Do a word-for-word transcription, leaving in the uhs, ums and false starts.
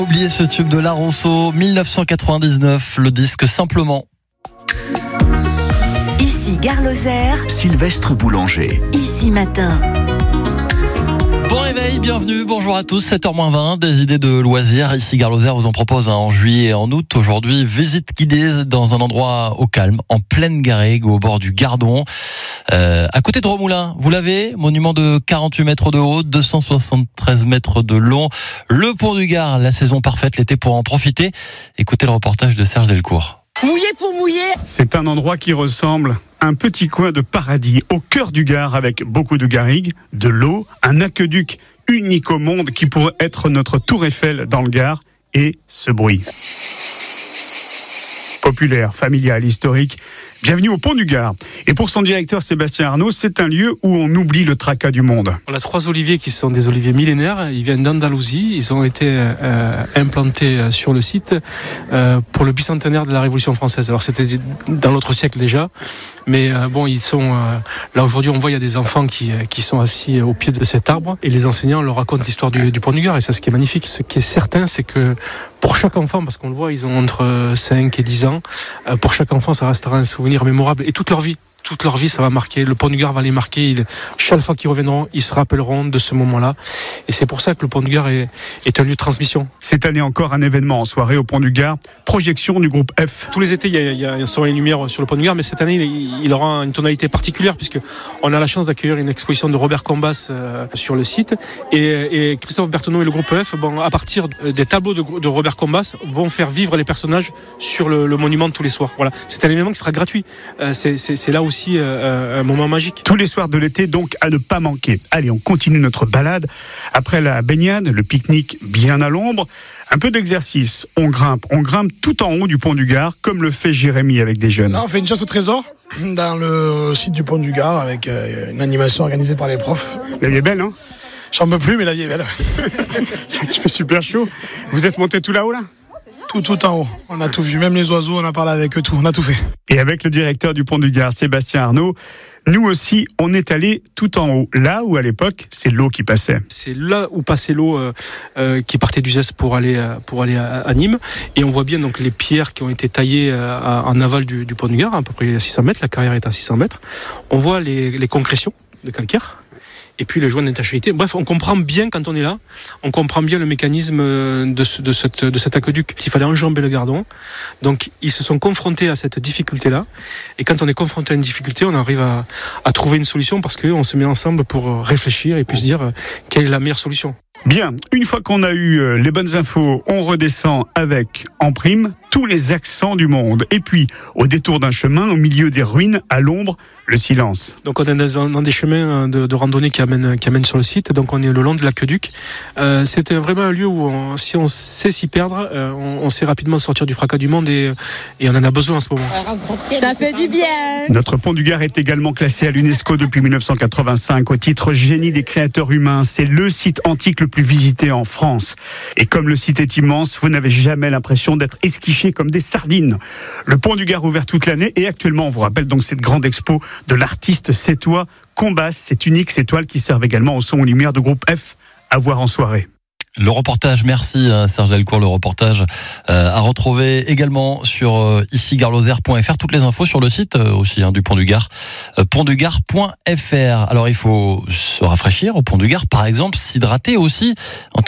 Oubliez ce tube de La Rousseau, dix-neuf cent quatre-vingt-dix-neuf, le disque Simplement. Ici Gare Lozère, Sylvestre Boulanger. Ici Matin. Bon réveil, bienvenue, bonjour à tous, sept heures moins vingt, des idées de loisirs. Ici Gare Lozère vous en propose hein, en juillet et en août. Aujourd'hui, visite guidée dans un endroit au calme, en pleine garrigue, au bord du Gardon, euh, à côté de Romoulin. Vous l'avez, monument de quarante-huit mètres de haut, deux cent soixante-treize mètres de long. Le pont du Gard, la saison parfaite l'été pour en profiter. Écoutez le reportage de Serge Delcourt. Mouillé pour mouiller. C'est un endroit qui ressemble à un petit coin de paradis au cœur du Gard avec beaucoup de garrigues, de l'eau, un aqueduc unique au monde qui pourrait être notre tour Eiffel dans le Gard et ce bruit. Populaire, familial, historique. Bienvenue au Pont du Gard. Et pour son directeur Sébastien Arnaud, c'est un lieu où on oublie le tracas du monde. On a trois oliviers qui sont des oliviers millénaires. Ils viennent d'Andalousie. Ils ont été euh, implantés sur le site euh, pour le bicentenaire de la Révolution française. Alors c'était dans l'autre siècle déjà. Mais euh, bon, ils sont euh, là aujourd'hui. On voit il y a des enfants qui qui sont assis au pied de cet arbre et les enseignants leur racontent l'histoire du, du Pont du Gard. Et c'est ce qui est magnifique. Ce qui est certain, c'est que pour chaque enfant, parce qu'on le voit, ils ont entre cinq et dix ans. Euh, pour chaque enfant, ça restera un souvenir mémorable et toute leur vie. Toute leur vie, ça va marquer. Le Pont du Gard va les marquer. Ils, chaque fois qu'ils reviendront, ils se rappelleront de ce moment-là. Et c'est pour ça que le Pont du Gard est, est un lieu de transmission. Cette année encore, un événement en soirée au Pont du Gard. Projection du groupe F. Tous les étés, il y a, il y a un son et lumière sur le Pont du Gard, mais cette année, il, il aura une tonalité particulière puisque on a la chance d'accueillir une exposition de Robert Combas euh, sur le site. Et, et Christophe Bertonneau et le groupe F, bon, à partir des tableaux de, de Robert Combas, vont faire vivre les personnages sur le, le monument tous les soirs. Voilà, c'est un événement qui sera gratuit. Euh, c'est, c'est, c'est là aussi euh, un moment magique. Tous les soirs de l'été, donc, à ne pas manquer. Allez, on continue notre balade. Après la baignade, le pique-nique bien à l'ombre, un peu d'exercice. On grimpe, on grimpe tout en haut du Pont du Gard, comme le fait Jérémy avec des jeunes. Là, on fait une chasse au trésor dans le site du Pont du Gard avec une animation organisée par les profs. La vie est belle, hein? J'en peux plus, mais la vie est belle. Il fait super chaud. Vous êtes monté tout là-haut, là? Tout, tout en haut. On a tout vu, même les oiseaux, on a parlé avec eux, tout. On a tout fait. Et avec le directeur du Pont du Gard, Sébastien Arnaud, nous aussi, on est allé tout en haut. Là où, à l'époque, c'est l'eau qui passait. C'est là où passait l'eau euh, euh, qui partait d'Uzès pour aller, euh, pour aller à, à Nîmes. Et on voit bien donc les pierres qui ont été taillées euh, en aval du, du Pont du Gard, à peu près à six cents mètres. La carrière est à six cents mètres. On voit les, les concrétions de calcaire. Et puis les joints d'étanchéité. Bref, on comprend bien quand on est là, on comprend bien le mécanisme de, ce, de, cette, de cet aqueduc. Il fallait enjamber le Gardon. Donc ils se sont confrontés à cette difficulté-là. Et quand on est confronté à une difficulté, on arrive à, à trouver une solution parce qu'on se met ensemble pour réfléchir et puis se dire quelle est la meilleure solution. Bien, une fois qu'on a eu les bonnes infos, on redescend avec, en prime, tous les accents du monde. Et puis, au détour d'un chemin, au milieu des ruines, à l'ombre, le silence. Donc on est dans, dans des chemins de, de randonnée qui amènent, qui amènent sur le site. Donc on est le long de l'aqueduc. Euh, c'est vraiment un lieu où on, si on sait s'y perdre, euh, on, on sait rapidement sortir du fracas du monde et, et on en a besoin en ce moment. Ça fait du bien. Notre Pont du Gard est également classé à l'UNESCO depuis dix-neuf cent quatre-vingt-cinq au titre génie des créateurs humains. C'est le site antique le plus visité en France. Et comme le site est immense, vous n'avez jamais l'impression d'être esquiché comme des sardines. Le Pont du Gard ouvert toute l'année et actuellement, on vous rappelle donc cette grande expo de l'artiste sétois Combas, cette unique ces toiles qui servent également au son aux lumières de groupe F à voir en soirée. Le reportage, merci Serge Delcourt, le reportage euh, à retrouver également sur euh, ici gare lozère point f r, toutes les infos sur le site euh, aussi hein, du Pont du Gard, euh, pont du gard point f r. Alors il faut se rafraîchir au Pont du Gard, par exemple, s'hydrater aussi.